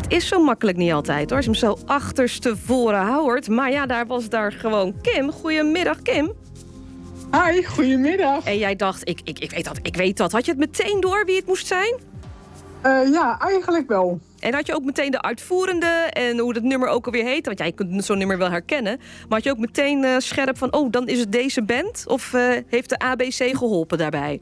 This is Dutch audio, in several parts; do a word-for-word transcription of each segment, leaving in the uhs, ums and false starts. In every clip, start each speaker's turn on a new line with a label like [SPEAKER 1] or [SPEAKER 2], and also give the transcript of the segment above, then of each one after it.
[SPEAKER 1] is zo makkelijk niet altijd, hoor. Als je hem zo achterstevoren houdt. Maar ja, daar was daar gewoon Kim. Goedemiddag, Kim.
[SPEAKER 2] Hi, goedemiddag.
[SPEAKER 1] En jij dacht, ik, ik, ik, weet dat, ik weet dat. Had je het meteen door wie het moest zijn?
[SPEAKER 2] Uh, ja, eigenlijk wel.
[SPEAKER 1] En had je ook meteen de uitvoerende en hoe dat nummer ook alweer heet? Want jij kunt zo'n nummer wel herkennen. Maar had je ook meteen uh, scherp van, oh, dan is het deze band? Of uh, heeft de A B C geholpen daarbij?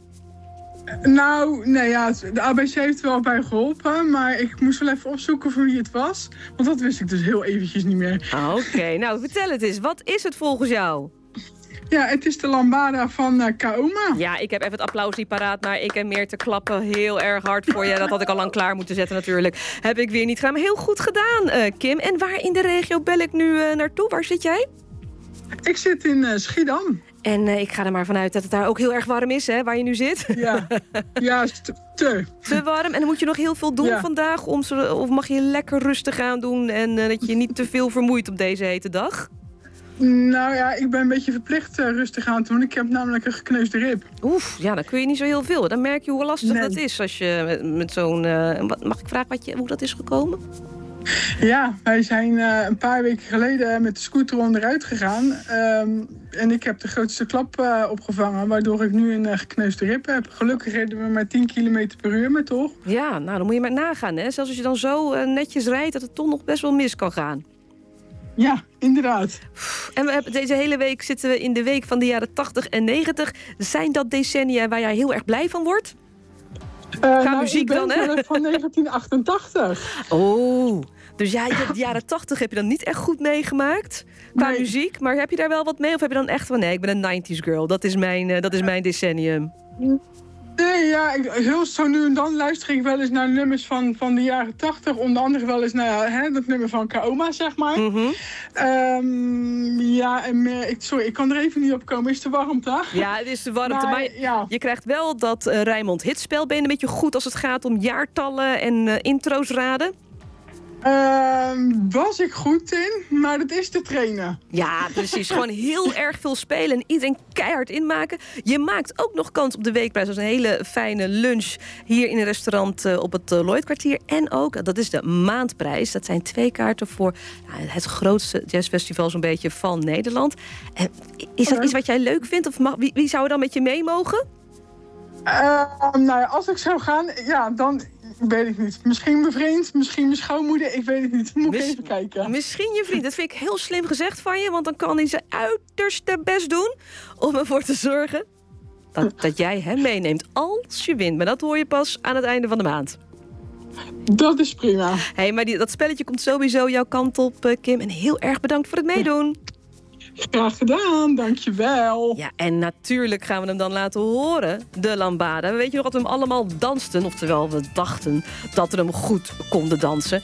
[SPEAKER 2] Nou, nee, ja, de A B C heeft er wel bij geholpen. Maar ik moest wel even opzoeken voor wie het was. Want dat wist ik dus heel eventjes niet meer.
[SPEAKER 1] Oké, okay, nou vertel het eens. Wat is het volgens jou?
[SPEAKER 2] Ja, het is de lambada van uh, Kaoma.
[SPEAKER 1] Ja, ik heb even het applaus niet paraat, maar ik heb meer te klappen. Heel erg hard voor je. Dat had ik al lang klaar moeten zetten natuurlijk. Heb ik weer niet gedaan, maar heel goed gedaan, uh, Kim. En waar in de regio bel ik nu uh, naartoe? Waar zit jij?
[SPEAKER 2] Ik zit in uh, Schiedam.
[SPEAKER 1] En uh, ik ga er maar vanuit dat het daar ook heel erg warm is, hè, waar je nu zit.
[SPEAKER 2] Ja, ja te.
[SPEAKER 1] Te warm. En dan moet je nog heel veel doen ja. vandaag? Om zo, of mag je lekker rustig aan doen en uh, dat je je niet te veel vermoeit op deze hete dag?
[SPEAKER 2] Nou ja, ik ben een beetje verplicht uh, rustig aan te doen. Ik heb namelijk een gekneusde rib.
[SPEAKER 1] Oef, ja, dan kun je niet zo heel veel. Dan merk je hoe lastig nee. dat is als je met, met zo'n... Uh, mag ik vragen wat je, hoe dat is gekomen?
[SPEAKER 2] Ja, wij zijn uh, een paar weken geleden met de scooter onderuit gegaan. Um, en ik heb de grootste klap uh, opgevangen, waardoor ik nu een uh, gekneusde rib heb. Gelukkig reden we maar tien kilometer per uur, maar toch?
[SPEAKER 1] Ja, nou dan moet je maar nagaan, hè. Zelfs als je dan zo uh, netjes rijdt, dat het toch nog best wel mis kan gaan.
[SPEAKER 2] Ja, inderdaad.
[SPEAKER 1] En we hebben, deze hele week zitten we in de week van de jaren tachtig en negentig. Zijn dat decennia waar jij heel erg blij van wordt?
[SPEAKER 2] Uh, Qua nou, muziek dan, hè? Van negentien achtentachtig.
[SPEAKER 1] Oh, dus ja, de jaren tachtig heb je dan niet echt goed meegemaakt qua nee. muziek. Maar heb je daar wel wat mee? Of heb je dan echt van, nee, ik ben een nineties girl. Dat is mijn, uh, dat is mijn decennium.
[SPEAKER 2] Nee, ja, ik, heel zo nu en dan luister ik wel eens naar nummers van, van de jaren tachtig. Onder andere wel eens naar hè, dat nummer van Kaoma, zeg maar.
[SPEAKER 1] Mm-hmm.
[SPEAKER 2] Um, ja, en meer, ik, sorry, ik kan er even niet op komen. Is het te warmte?
[SPEAKER 1] Ja, het is te warmte. Maar,
[SPEAKER 2] maar ja.
[SPEAKER 1] je krijgt wel dat uh, Rijnmond Hitspel. Ben je een beetje goed als het gaat om jaartallen en uh, intro's raden?
[SPEAKER 2] Uh, was ik goed in, maar dat is te trainen.
[SPEAKER 1] Ja, precies. Gewoon heel erg veel spelen en iedereen keihard inmaken. Je maakt ook nog kans op de weekprijs. Dat is een hele fijne lunch hier in een restaurant uh, op het uh, Lloydkwartier. En ook, dat is de maandprijs. Dat zijn twee kaarten voor nou, het grootste jazzfestival zo'n beetje van Nederland. En is dat okay. iets wat jij leuk vindt? Of mag, wie, wie zou er dan met je mee mogen?
[SPEAKER 2] Uh, nou ja, als ik zou gaan, ja, dan... weet ik niet. Misschien mijn vriend, misschien mijn schoonmoeder. Ik weet het niet. Moet ik Mis, even kijken.
[SPEAKER 1] Misschien je vriend. Dat vind ik heel slim gezegd van je. Want dan kan hij zijn uiterste best doen om ervoor te zorgen dat, dat jij hem meeneemt als je wint. Maar dat hoor je pas aan het einde van de maand.
[SPEAKER 2] Dat is prima.
[SPEAKER 1] Hey, maar die, dat spelletje komt sowieso jouw kant op, Kim. En heel erg bedankt voor het meedoen.
[SPEAKER 2] Graag gedaan, dankjewel.
[SPEAKER 1] Ja, en natuurlijk gaan we hem dan laten horen, de lambada. Weet je nog dat we hem allemaal dansten? Oftewel, we dachten dat we hem goed konden dansen.